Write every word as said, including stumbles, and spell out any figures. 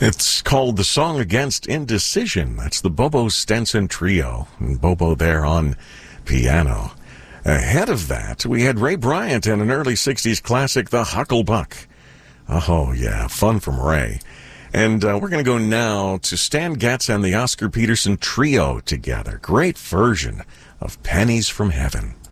It's called The Song Against Indecision. That's the Bobo Stenson Trio. And Bobo there on piano. Ahead of that, we had Ray Bryant and an early sixties classic, The Hucklebuck. Oh, yeah, fun from Ray. And uh, we're going to go now to Stan Getz and the Oscar Peterson Trio together. Great version of Pennies from Heaven.